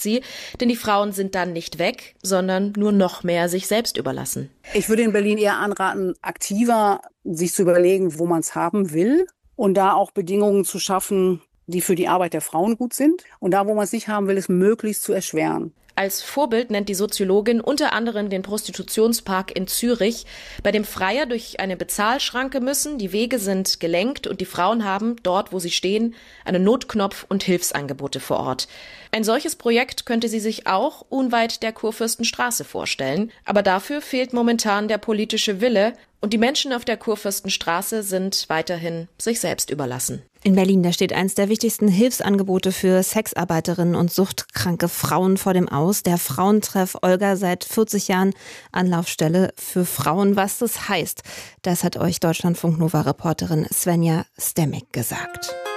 sagt sie, denn die Frauen sind dann nicht weg, sondern nur noch mehr sich selbst überlassen. Ich würde in Berlin eher anraten, aktiver sich zu überlegen, wo man es haben will und da auch Bedingungen zu schaffen, die für die Arbeit der Frauen gut sind. Und da, wo man es nicht haben will, es möglichst zu erschweren. Als Vorbild nennt die Soziologin unter anderem den Prostitutionspark in Zürich, bei dem Freier durch eine Bezahlschranke müssen, die Wege sind gelenkt und die Frauen haben, dort wo sie stehen, einen Notknopf und Hilfsangebote vor Ort. Ein solches Projekt könnte sie sich auch unweit der Kurfürstenstraße vorstellen, aber dafür fehlt momentan der politische Wille und die Menschen auf der Kurfürstenstraße sind weiterhin sich selbst überlassen. In Berlin, da steht eins der wichtigsten Hilfsangebote für Sexarbeiterinnen und suchtkranke Frauen vor dem Aus. Der Frauentreff Olga, seit 40 Jahren Anlaufstelle für Frauen. Was das heißt, das hat euch Deutschlandfunk Nova-Reporterin Svenja Stemmick gesagt.